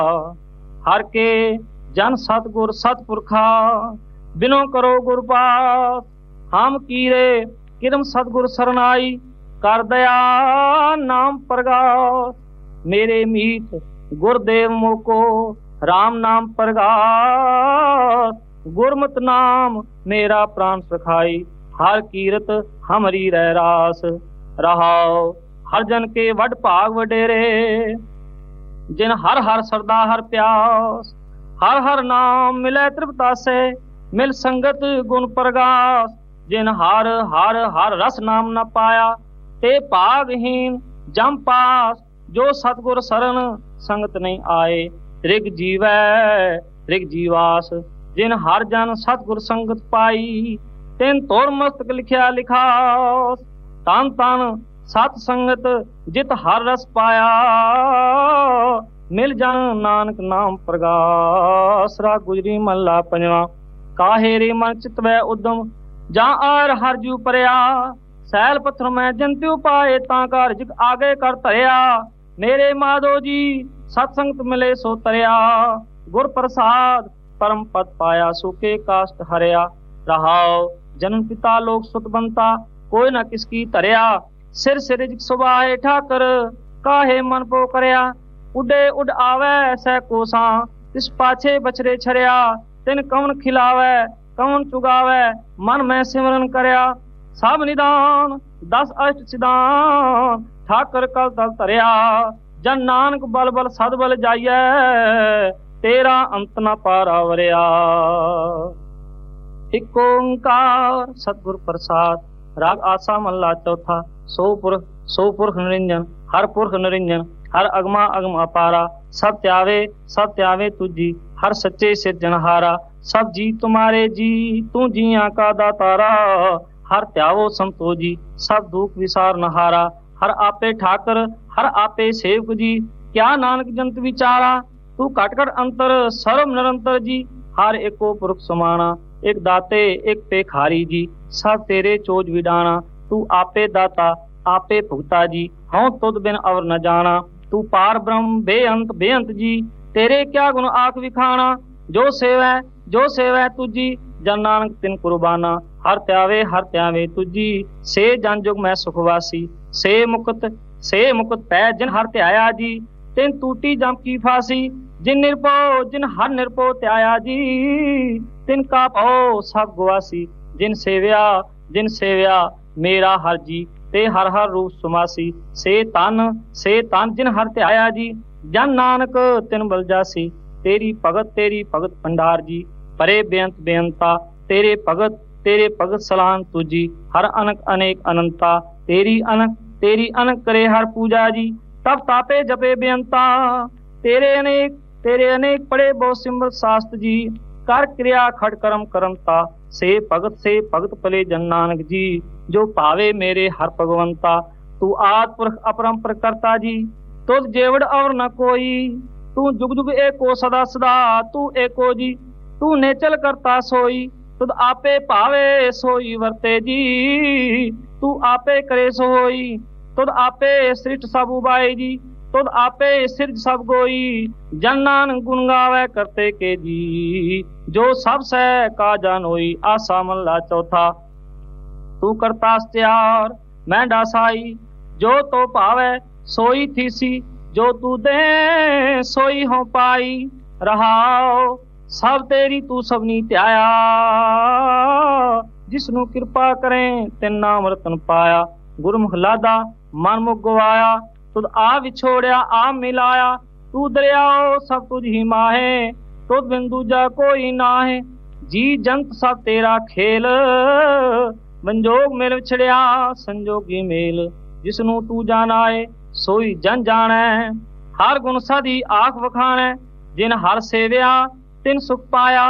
हर के जन सतगुर सतपुरखा, बिनो करो गुर पास। हम कीरे किरम सतगुर सरनाई, कर दया नाम प्रगास। मेरे मीत गुरदेव मोको, राम नाम प्रगास। गुरमत नाम मेरा प्राण सखाई, हर कीरत हमरी रह रास। रहाओ हर जन के वड भाग वडेरे, जिन हर हर सरदा हर प्यास। हर हर नाम मिले त्रिपतासे, मिल संगत गुण प्रगास। जिन हर हर हर रस नाम न पाया, ते भागहीन जम पास। जो सतगुर सरन संगत नहीं आए, रिग जीवै रिग जीवास। जिन हर जन सतगुर संगत पाई, तिन तोड़ मस्तक लिखिया लिखास। तन तन सत संगत जित हर रस पाया, मिल जन नानक नाम प्रगास। राग गुजरी महला पंजवा। काहे रे मन चित वै उदम, जा आर हर जू परया। सैल पत्थर में जंत्यु पाए, तां का रिजक आगे कर धरिया। मेरे माधो जी सत्संगत मिले सो तरया, गुर प्रसाद परम पद पाया। सूखे काष्ट हरया, रहाओ जन्म पिता लोक सुत बनता, कोई न किसकी तरया। सिर सिर सुबाहे ठाकर, काहे मन पो करया। उडे उड आवे सै कोसा, तिस पाछे बछरे छरया। तिन कौन खिलावे कौन चुगावे, मन में सिमरन करया। सब निदान दस अष्ट सिदान, ठाकर कल तल तरया। जन नानक बल बल सद बल जाइए, तेरा अंत न पारावरिया। एक ओंकार सतगुर प्रसाद। राग आसा महला चौथा। सो पुरख निरंजन, हर पुरख निरंजन। हर अगमा अगम अपारा, सब त्यावे तुझी। हर सच्चे सिरजनहारा, सब जी तुम्हारे जी। तू जिया का दातारा, हर त्यावो संतो जी। सब दुख विसार नहारा, हर आपे ठाकर हर आपे सेवक जी। क्या नानक जंत विचारा, तू कट कट अंतर सर्व निरंतर जी। हर एको पुरख समाना, एक दाते एक पेखारी जी। सब तेरे चोज विडाना, तू आपे दाता आपे भुगता जी। हूँ तुद बिन अवर न जाना, तू पार ब्रह्म बेअंत जी। तेरे क्या गुण आख विखाना, जो सेवै तुझी। जन नानक तिन कुर्बाना, हर त्यावे तुझी। से जन जुग मैं सुखवासी, से मुकुत पै जिन हर त्याया जी। तिन टूटी जम की फांसी, जिन हर निरपो त्याया जी। तिन का पौ सब गुआसी, जिन सेव्या मेरा हर जी। ते हर हर रूप सुमासी, से तन जिन हर त्याया जी। जन नानक तिन बल जासी, तेरी भगत भंडार जी। परे बेअंता, तेरे भगत सलान तुझी। हर अनक अनेक अनंता, तेरी अनक करे हर पूजा जी। तब तापे जपे बेअंता, तेरे अनेक पड़े बहु सिमरत शास्त्र जी। कर क्रिया खड़ करम करमता, से भगत पले जन नानक जी। जो पावे मेरे हर भगवंता, तू आद पुरख अपरंपर करता जी। तुझ जेवड़ और न कोई, तू जुग जुग एको सदा सदा। तू एको जी, तू नेचल करता सोई। तुद आपे पावे सोई वर्ते जी। तू आपे करे सोई, तुद आपे सृष्ट सब उबाई जी। तुद आपे सिरज सब गोई, जन नानक गुण गावे करते के जी। जो सब सै का जान होई, आसा महला चौथा। तू करता त्यार मैं डासाई, जो तो पावे सोई थीसी। जो तू दे सोई हो पाई, रहाओ सब तेरी तू सबनी त्याया। जिसनु कृपा करें तिन नाम रतन पाया। गुरमुख लादा मन मुख गवाया, तुद आ विछोड़या आ मिलाया। तू दरियाओ सब तुझ ही माहे, तुद बिन दूजा कोई नाहे। जी जंत सब तेरा खेल, संजोग मेल विछड़िया संजोगी मेल। जिसनु तू जानाए सोई जन जाने, हर गुण सदी आख वखाने। जिन हर सेव्या तिन सुख पाया।